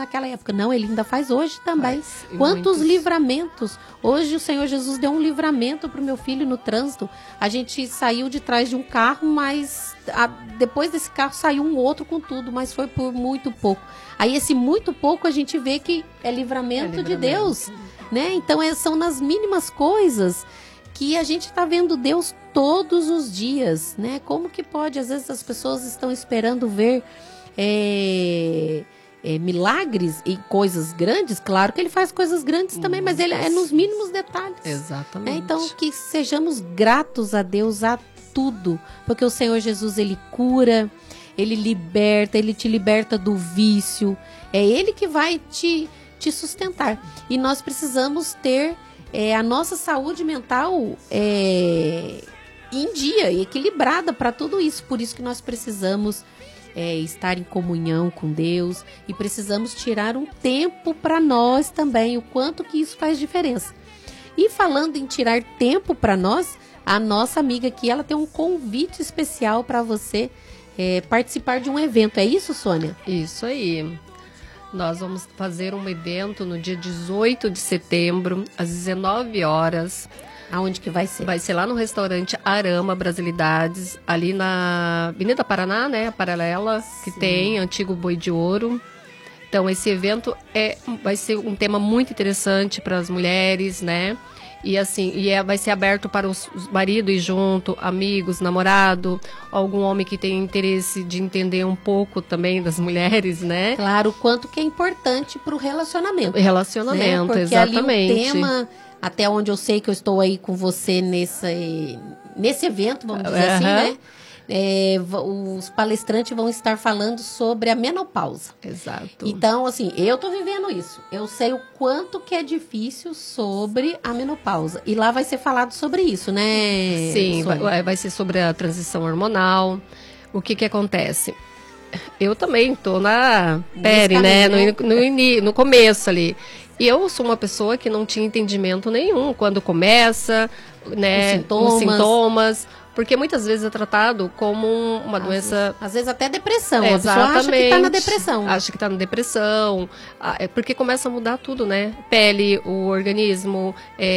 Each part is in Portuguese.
naquela época. Não, ele ainda faz hoje também. Quantos livramentos. Hoje o Senhor Jesus deu um livramento para o meu filho no trânsito. A gente saiu de trás de um carro, mas depois desse carro saiu um outro com tudo, mas foi por muito pouco. Aí esse muito pouco a gente vê que é livramento de Deus, né? Então são nas mínimas coisas que a gente está vendo Deus todos os dias, né? Como que pode? Às vezes as pessoas estão esperando ver milagres e coisas grandes. Claro que ele faz coisas grandes também, mas ele é nos mínimos detalhes. Exatamente. Então, que sejamos gratos a Deus a tudo, porque o Senhor Jesus, ele cura, ele liberta, ele te liberta do vício. É ele que vai te sustentar. E nós precisamos ter a nossa saúde mental em dia e equilibrada para tudo isso. Por isso que nós precisamos estar em comunhão com Deus e precisamos tirar um tempo para nós também, o quanto que isso faz diferença. E falando em tirar tempo para nós, a nossa amiga aqui, ela tem um convite especial para você participar de um evento. É isso, Sônia? Isso aí. Nós vamos fazer um evento no dia 18 de setembro, às 19 horas. Aonde que vai ser? Vai ser lá no restaurante Arama Brasilidades, ali na Avenida Paraná, né? A paralela, que tem antigo Boi de Ouro. Então, esse evento vai ser um tema muito interessante para as mulheres, né? E assim, vai ser aberto para os maridos ir junto, amigos, namorado, algum homem que tenha interesse de entender um pouco também das mulheres, né? Claro, o quanto que é importante para o relacionamento. Relacionamento, né? Porque exatamente. Ali o tema, até onde eu sei que eu estou aí com você nesse evento, vamos dizer assim, né? Os palestrantes vão estar falando sobre a menopausa. Exato. Então, assim, eu tô vivendo isso. Eu sei o quanto que é difícil sobre a menopausa. E lá vai ser falado sobre isso, né? Sim, vai ser sobre a transição hormonal. O que acontece? Eu também tô na pele, né? No começo ali. E eu sou uma pessoa que não tinha entendimento nenhum quando começa, né? Os sintomas. Porque muitas vezes é tratado como uma doença... Às vezes até depressão. Exatamente. A pessoa acha que está na depressão. Acha que está na depressão. Porque começa a mudar tudo, né? Pele, o organismo,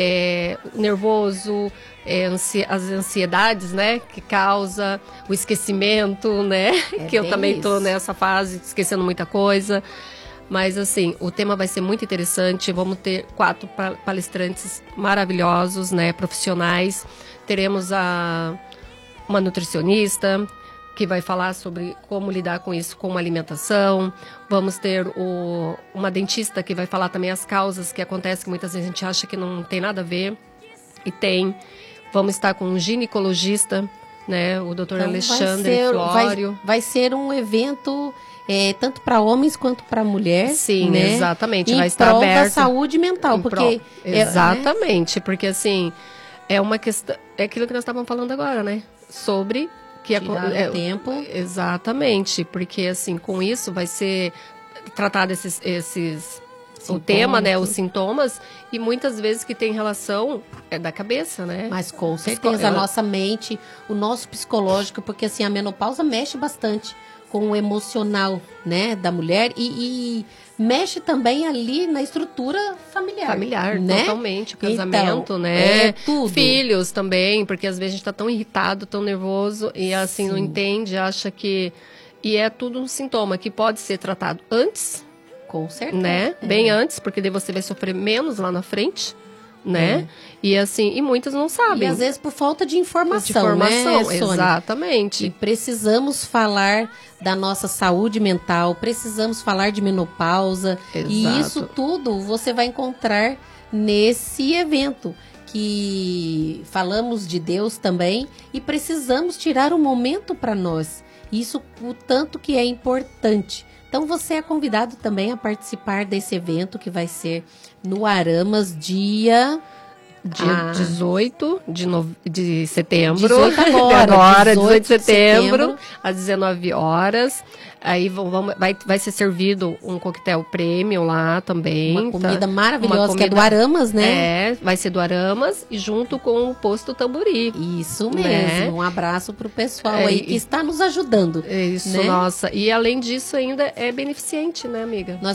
nervoso, as ansiedades, né? Que causa o esquecimento, né? Que eu também estou nessa fase, esquecendo muita coisa. Mas, assim, o tema vai ser muito interessante. Vamos ter 4 palestrantes maravilhosos, né? Profissionais. Teremos uma nutricionista que vai falar sobre como lidar com isso com alimentação. Vamos ter uma dentista que vai falar também as causas que acontecem, que muitas vezes a gente acha que não tem nada a ver. E tem. Vamos estar com um ginecologista, né? O Dr. Alexandre Flório. Vai ser um evento... tanto para homens quanto para mulher. Sim, né? exatamente. Vai estar aberto. Em prol da saúde mental. Exatamente, porque assim, é uma questão... É aquilo que nós estávamos falando agora, né? Sobre... Tirar o tempo. Exatamente, porque assim, com isso vai ser tratado o tema, né? Os sintomas, e muitas vezes que tem relação da cabeça, né? Mas com certeza, a nossa mente, o nosso psicológico, porque assim, a menopausa mexe bastante com o emocional, né, da mulher e mexe também ali na estrutura familiar, né? Totalmente, o casamento, então, né? Tudo. Filhos também, porque às vezes a gente tá tão irritado, tão nervoso e assim não entende, acha que... E é tudo um sintoma que pode ser tratado antes. Com certeza. Né? Bem antes, porque daí você vai sofrer menos lá na frente, né? E assim, e muitas não sabem. E às vezes por falta de informação, né, Sônia? Exatamente. E precisamos falar da nossa saúde mental, precisamos falar de menopausa. Exato. E isso tudo você vai encontrar nesse evento, que falamos de Deus também e precisamos tirar um momento para nós. Isso, o tanto que é importante. Então você é convidado também a participar desse evento que vai ser no Aramas dia 18 de setembro. 18 agora, 18 de setembro, às 19 horas. Aí vai ser servido um coquetel premium lá também. Uma comida maravilhosa, que é do Aramas, né? Vai ser do Aramas e junto com o Posto Tamburi. Isso mesmo. Né? Um abraço pro pessoal aí que está nos ajudando. Isso, né? Nossa. E além disso ainda é beneficente, né, amiga?